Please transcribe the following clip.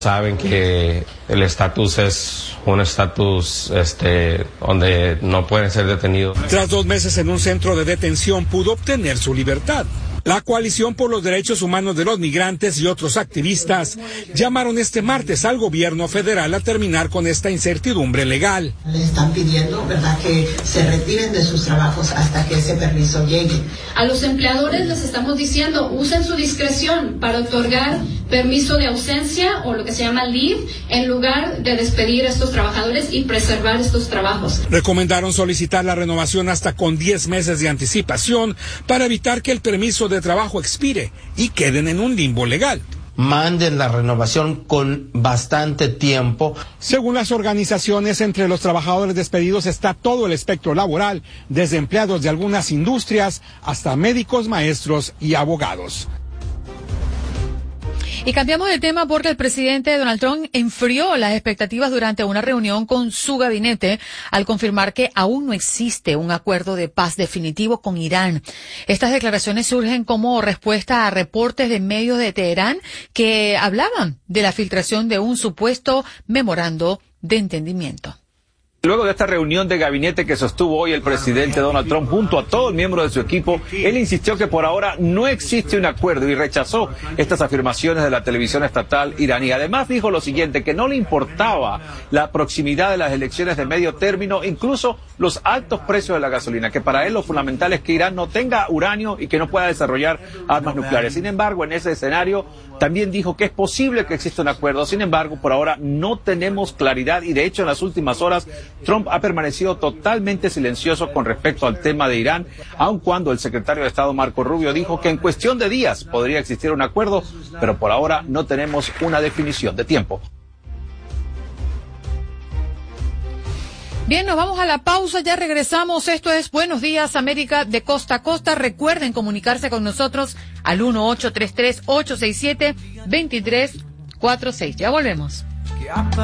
Saben que el estatus es un estatus donde no pueden ser detenidos. Tras 2 meses en un centro de detención pudo obtener su libertad. La Coalición por los Derechos Humanos de los Migrantes y otros activistas llamaron este martes al gobierno federal a terminar con esta incertidumbre legal. Le están pidiendo, ¿verdad?, que se retiren de sus trabajos hasta que ese permiso llegue. A los empleadores les estamos diciendo, usen su discreción para otorgar permiso de ausencia o lo que se llama leave, en lugar de despedir a estos trabajadores y preservar estos trabajos. Recomendaron solicitar la renovación hasta con 10 meses de anticipación para evitar que el permiso de trabajo expire y queden en un limbo legal. Manden la renovación con bastante tiempo. Según las organizaciones, entre los trabajadores despedidos está todo el espectro laboral, desde empleados de algunas industrias hasta médicos, maestros y abogados. Y cambiamos de tema porque el presidente Donald Trump enfrió las expectativas durante una reunión con su gabinete al confirmar que aún no existe un acuerdo de paz definitivo con Irán. Estas declaraciones surgen como respuesta a reportes de medios de Teherán que hablaban de la filtración de un supuesto memorando de entendimiento. Luego de esta reunión de gabinete que sostuvo hoy el presidente Donald Trump junto a todo el miembro de su equipo, él insistió que por ahora no existe un acuerdo y rechazó estas afirmaciones de la televisión estatal iraní. Además dijo lo siguiente, que no le importaba la proximidad de las elecciones de medio término, incluso los altos precios de la gasolina, que para él lo fundamental es que Irán no tenga uranio y que no pueda desarrollar armas nucleares. Sin embargo, en ese escenario también dijo que es posible que exista un acuerdo. Sin embargo, por ahora no tenemos claridad y de hecho en las últimas horas Trump ha permanecido totalmente silencioso con respecto al tema de Irán, aun cuando el secretario de Estado Marco Rubio dijo que en cuestión de días podría existir un acuerdo, pero por ahora no tenemos una definición de tiempo. Bien, nos vamos a la pausa, ya regresamos. Esto es Buenos Días América de costa a costa. Recuerden comunicarse con nosotros al 1-833-867-2346. Ya volvemos.